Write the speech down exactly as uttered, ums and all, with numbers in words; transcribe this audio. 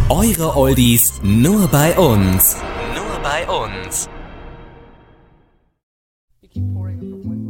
Eure Oldies nur bei uns. Nur bei uns. You keep pouring from window.